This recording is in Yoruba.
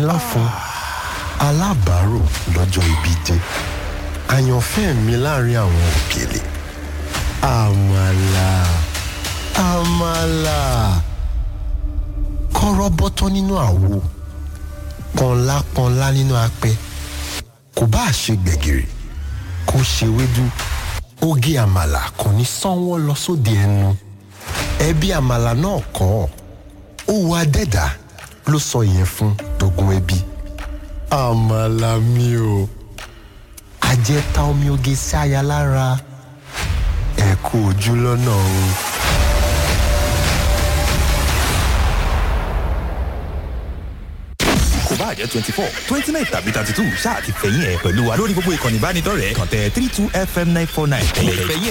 ńlá fún alábàárò lọ́jọ́ ibi dé àyànfẹ́ mi láàrin àwọn òkèlè àmàlà kọ́rọ́ bọ́tọ́ nínú àwo pọnlá nínú apẹ kò bá ṣe gbẹ̀gìrì kò ṣe wédú oge àmàlà kò ní sanwó lọ sóde ẹnu ẹbí àmàlà náà kọ́ ó wá dẹ́dà ló sọ yẹn fún dogun ẹbí àmàlà mi o àjẹta omi oge sí aya lára ẹ kú ojú lọ́nà o. kò bá jẹ́ 24 29 tàbí 32 ṣáà ti fẹ̀yìn ẹ̀ pẹ̀lú wa lórí gbogbo ìkànnì ìbánidọ́rẹ̀ẹ́ kàn tẹ 32 FM 949 ẹ̀yẹ̀ fẹ̀yìn